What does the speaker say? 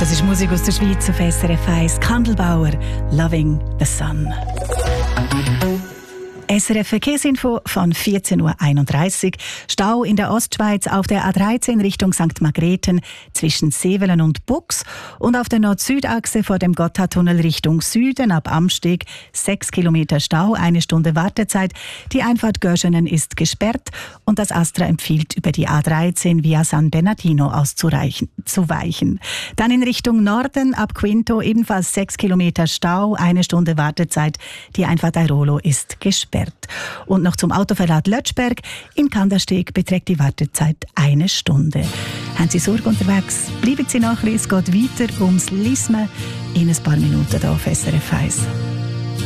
Das ist Musik aus der Schweiz auf SRF 1. Kandelbauer, «Loving the Sun». SRF Verkehrsinfo von 14.31 Uhr. Stau in der Ostschweiz auf der A13 Richtung St. Margrethen zwischen Sevelen und Bux und auf der Nord-Süd-Achse vor dem Gotthardtunnel Richtung Süden ab Amsteg 6 Kilometer Stau, 1 Stunde Wartezeit. Die Einfahrt Görschenen ist gesperrt und das Astra empfiehlt, über die A13 via San Bernardino auszuweichen. Dann in Richtung Norden ab Quinto ebenfalls 6 Kilometer Stau, 1 Stunde Wartezeit. Die Einfahrt Airolo ist gesperrt. Und noch zum Autoverlad Lötschberg. In Kandersteg beträgt die Wartezeit 1 Stunde. Haben Sie Sorge unterwegs? Bleiben Sie nachher, es geht weiter ums Lismen in ein paar Minuten hier auf SRF 1.